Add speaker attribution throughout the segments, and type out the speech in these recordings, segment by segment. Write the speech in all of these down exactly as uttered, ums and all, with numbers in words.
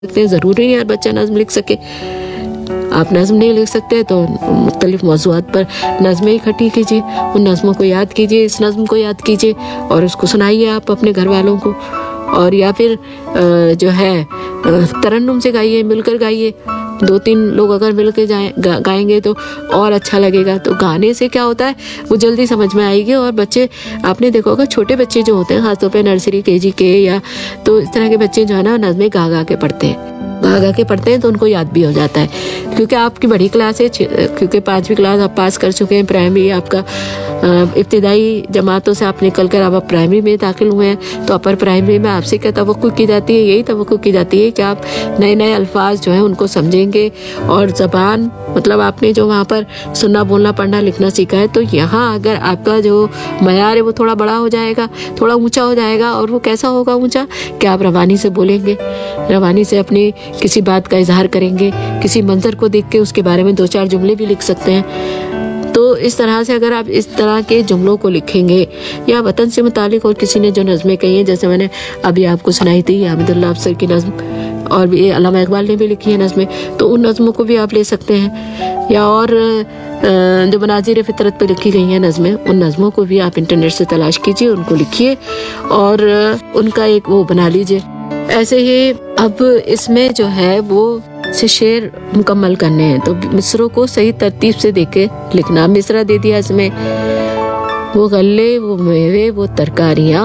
Speaker 1: सकते हैं। ज़रूरी नहीं हर बच्चा नज़्म लिख सके। आप नज़्म नहीं लिख सकते तो मुख्तलिफ मौज़ूआत पर नज़में इकट्ठी कीजिए, उन नज़मों को याद कीजिए, इस नज़्म को याद कीजिए और उसको सुनाइए आप अपने घर वालों को। और या फिर जो है तरन्नुम से गाइए, मिलकर गाइए। दो तीन लोग अगर मिल के जाए गा, गाएंगे तो और अच्छा लगेगा। तो गाने से क्या होता है, वो जल्दी समझ में आएगी। और बच्चे, आपने देखा होगा छोटे बच्चे जो होते हैं, खासतौर पे नर्सरी केजी के या तो इस तरह के बच्चे जो है ना नज़में गा गा के पढ़ते हैं, गा गा के पढ़ते हैं तो उनको याद भी हो जाता है। क्योंकि आपकी बड़ी क्लास है, क्योंकि पाँचवीं क्लास आप पास कर चुके हैं, प्राइमरी आपका इब्तिदाई जमातों से आप निकल कर आप प्राइमरी में दाखिल हुए हैं, तो अपर प्राइमरी में आपसे क्या तवक्को की जाती है, यही तवक्को की जाती है कि आप नए नए अल्फाज जो हैं उनको समझेंगे। और ज़बान मतलब आपने जो वहाँ पर सुनना बोलना पढ़ना लिखना सीखा है, तो यहाँ अगर आपका जो मयार है वो थोड़ा बड़ा हो जाएगा, थोड़ा ऊंचा हो जाएगा। और वो कैसा होगा ऊंचा, कि आप रवानी से बोलेंगे, रवानी से अपनी किसी बात का इजहार करेंगे, किसी मंजर को देख के उसके बारे में दो चार जुमले भी लिख सकते हैं। तो इस तरह से अगर आप इस तरह के जुमलों को लिखेंगे, या वतन से मुतालिक और किसी ने जो नज़में कही हैं, जैसे मैंने अभी आपको सुनाई थी हामिदुल्लाह अफसर की नज़्म, और भी अल्लामा इकबाल ने भी लिखी है नज़में, तो उन नज़मों को भी आप ले सकते हैं। या और जो मनाजिर फितरत पे लिखी गई हैं नज़में, उन नज़मों को भी आप इंटरनेट से तलाश कीजिए, उनको लिखिए और उनका एक वो बना लीजिए। ऐसे ही अब इसमें जो है वो से शेर मुकम्मल करने हैं, तो मिसरों को सही तरतीब से देके लिखना। मिसरा दे दिया इसमें, वो गल्ले, वो मेवे, वो तरकारियाँ।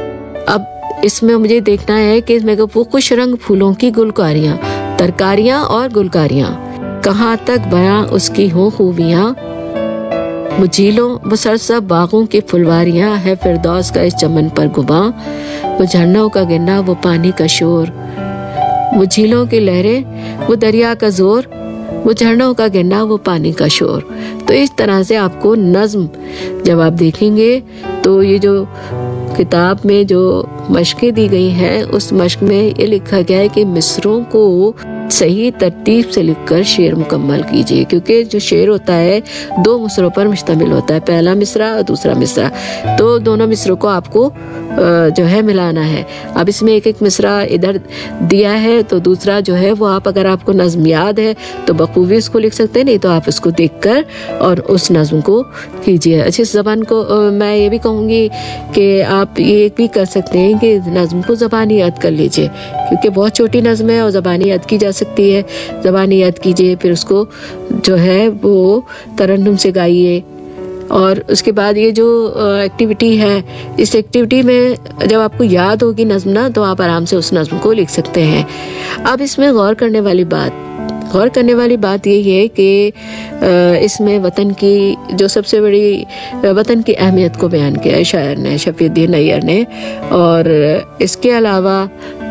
Speaker 1: अब इसमें मुझे देखना है कि इसमें वो कुछ रंग फूलों की गुलकारियाँ, तरकारियाँ और गुलकारियाँ, कहाँ तक बयां उसकी हो खूबियाँ। वो झीलों वो सरसब बागों की फुलवारियाँ, है फिरदौस का इस चमन पर गुबा। वो झरनों का गिरना, वो पानी का शोर, वो झीलों की लहरें, वो दरिया का जोर, वो झरनों का गिरना, वो पानी का शोर। तो इस तरह से आपको नज़्म जब आप देखेंगे तो ये जो किताब में जो मशक़ें दी गई हैं, उस मशक़ में ये लिखा गया है कि मिसरों को सही तरतीब से लिखकर शेर मुकम्मल कीजिए। क्योंकि जो शेर होता है दो मिसरों पर मुश्तमिल होता है, पहला मिसरा और दूसरा मिसरा, तो दोनों मिसरों को आपको जो है मिलाना है। अब इसमें एक एक मिसरा इधर दिया है, तो दूसरा जो है वो आप, अगर आपको नज़्म याद है तो बखूबी उसको लिख सकते हैं, नहीं तो आप उसको देखकर और उस नज़्म को कीजिए। अच्छी ज़बान को मैं ये भी कहूँगी कि आप ये भी कर सकते हैं कि नज़्म को ज़बानी याद कर लीजिए, क्योंकि बहुत छोटी नज़्म है और ज़बानी याद की जा सकती है। ज़बानी याद कीजिए, फिर उसको जो है वो तरन्नुम से गाइए। और उसके बाद ये जो एक्टिविटी है, इस एक्टिविटी में जब आपको याद होगी नज़्म ना, तो आप आराम से उस नज़्म को लिख सकते हैं। अब इसमें गौर करने वाली बात गौर करने वाली बात यही है कि इसमें वतन की जो सबसे बड़ी वतन की अहमियत को बयान किया है शायर ने, शफीउद्दीन नैयर ने। और इसके अलावा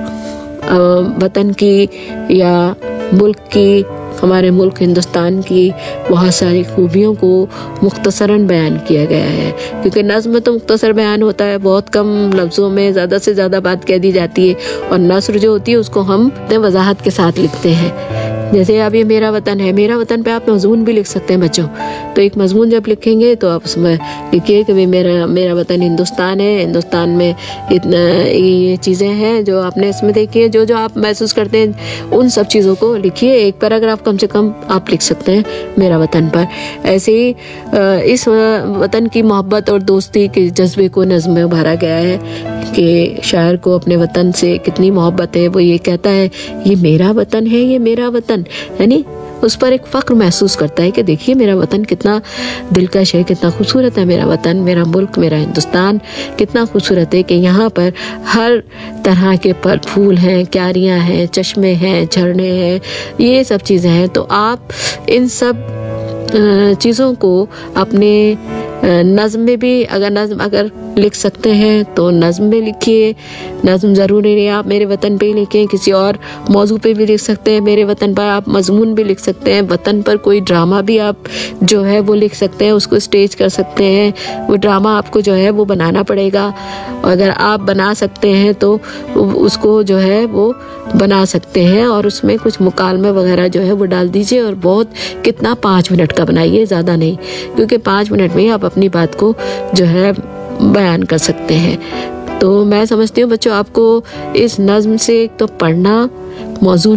Speaker 1: वतन की या मुल्क की, हमारे मुल्क हिंदुस्तान की बहुत सारी खूबियों को मुख्तसरन बयान किया गया है। क्योंकि नज़्म में तो मुख्तसर बयान होता है, बहुत कम लफ्ज़ों में ज़्यादा से ज़्यादा बात कह दी जाती है, और नस्र जो होती है उसको हम वजाहत के साथ लिखते हैं। जैसे अब ये मेरा वतन है, मेरा वतन पे आप मज़मून भी लिख सकते हैं बच्चों। तो एक मज़मून जब लिखेंगे तो आप उसमें लिखिए कि मेरा मेरा वतन हिंदुस्तान है, हिंदुस्तान में इतना ये चीज़ें हैं जो आपने इसमें देखी है, जो जो आप महसूस करते हैं उन सब चीज़ों को लिखिए। एक पैराग्राफ कम से कम आप लिख सकते हैं मेरा वतन पर। ऐसे ही इस वतन की मोहब्बत और दोस्ती के जज्बे को नज़्म में उभारा गया है कि शायर को अपने वतन से कितनी मोहब्बत है। वो ये कहता है ये मेरा वतन है, ये मेरा वतन, यानी उस पर एक फ़ख्र महसूस करता है कि देखिए मेरा वतन कितना दिलकश है, कितना खूबसूरत है मेरा वतन, मेरा मुल्क, मेरा हिंदुस्तान कितना खूबसूरत है कि यहाँ पर हर तरह के फल फूल हैं, क्यारियाँ हैं, चश्मे हैं, झरने हैं, ये सब चीज़ें हैं। तो आप इन सब चीज़ों को अपने नज़्म में भी, अगर नज़्म अगर लिख सकते हैं तो नज़्म में लिखिए। नज़्म ज़रूरी नहीं आप मेरे वतन पे ही लिखें, किसी और मौजू पे भी लिख सकते हैं। मेरे वतन पर आप मज़मून भी लिख सकते हैं, वतन पर कोई ड्रामा भी आप जो है वो लिख सकते हैं, उसको स्टेज कर सकते हैं। वो ड्रामा आपको जो है वो बनाना पड़ेगा, और अगर आप बना सकते हैं तो उसको जो है वो बना सकते हैं, और उसमें कुछ मुकालमे वगैरह जो है वो डाल दीजिए। और बहुत कितना पाँच मिनट का बनाइए, ज़्यादा नहीं, क्योंकि पाँच मिनट में आप अपनी बात को जो है बयान कर सकते हैं। तो मैं समझती हूँ बच्चों आपको इस नज़्म से एक तो पढ़ना मौजूद